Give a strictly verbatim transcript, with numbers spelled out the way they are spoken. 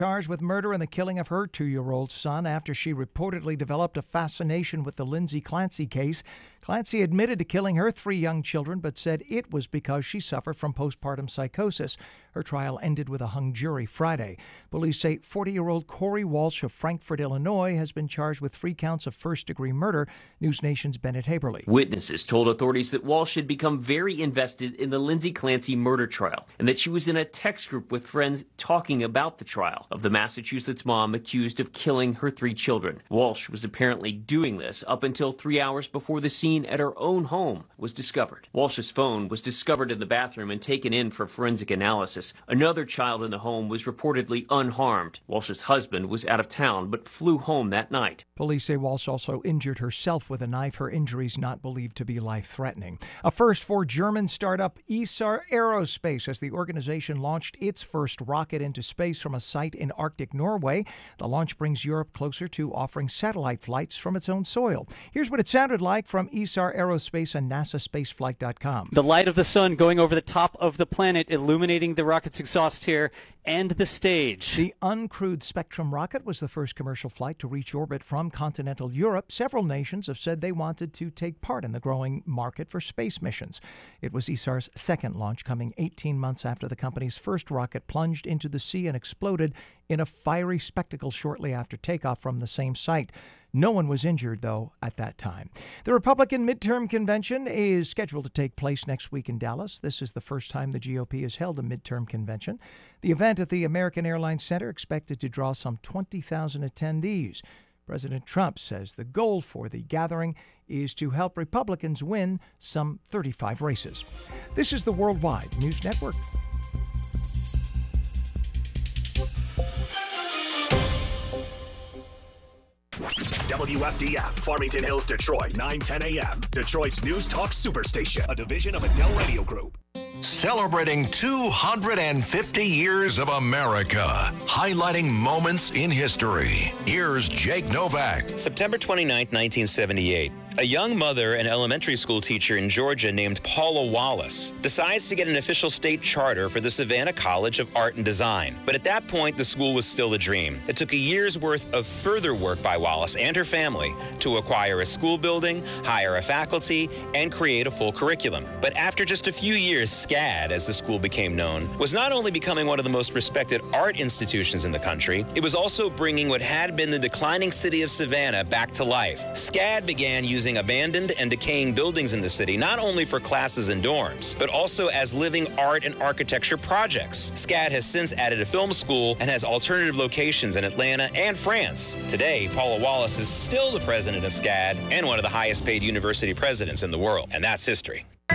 Charged with murder and the killing of her two-year-old son after she reportedly developed a fascination with the Lindsay Clancy case. Clancy admitted to killing her three young children, but said it was because she suffered from postpartum psychosis. Her trial ended with a hung jury Friday. Police say forty-year-old Corey Walsh of Frankfort, Illinois, has been charged with three counts of first-degree murder. News Nation's Bennett Haberly. Witnesses told authorities that Walsh had become very invested in the Lindsay Clancy murder trial and that she was in a text group with friends talking about the trial of the Massachusetts mom accused of killing her three children. Walsh was apparently doing this up until three hours before the scene at her own home was discovered. Walsh's phone was discovered in the bathroom and taken in for forensic analysis. Another child in the home was reportedly unharmed. Walsh's husband was out of town but flew home that night. Police say Walsh also injured herself with a knife, her injuries not believed to be life-threatening. A first for German startup E S A R Aerospace as the organization launched its first rocket into space from a site in Arctic Norway. The launch brings Europe closer to offering satellite flights from its own soil. Here's what it sounded like from E S A R Aerospace and NASA Spaceflight dot com. The light of the sun going over the top of the planet, illuminating the rocket's exhaust here and the stage. The uncrewed Spectrum rocket was the first commercial flight to reach orbit from continental Europe. Several nations have said they wanted to take part in the growing market for space missions. It was E S A R's second launch, coming eighteen months after the company's first rocket plunged into the sea and exploded in a fiery spectacle shortly after takeoff from the same site. No one was injured, though, at that time. The Republican midterm convention is scheduled to take place next week in Dallas. This is the first time the G O P has held a midterm convention. The event at the American Airlines Center expected to draw some twenty thousand attendees. President Trump says the goal for the gathering is to help Republicans win some thirty-five races. This is the Worldwide News Network. W F D F, Farmington Hills, Detroit, nine ten a.m. Detroit's News Talk Superstation, a division of Adele Radio Group. Celebrating two hundred fifty years of America, highlighting moments in history. Here's Jake Novak. September twenty-ninth, nineteen seventy-eight. A young mother and elementary school teacher in Georgia named Paula Wallace decides to get an official state charter for the Savannah College of Art and Design. But at that point, the school was still a dream. It took a year's worth of further work by Wallace and her family to acquire a school building, hire a faculty, and create a full curriculum. But after just a few years, SCAD, as the school became known, was not only becoming one of the most respected art institutions in the country, it was also bringing what had been the declining city of Savannah back to life. SCAD began using abandoned and decaying buildings in the city, not only for classes and dorms, but also as living art and architecture projects. SCAD has since added a film school and has alternative locations in Atlanta and France. Today, Paula Wallace is still the president of SCAD and one of the highest paid university presidents in the world, and that's history.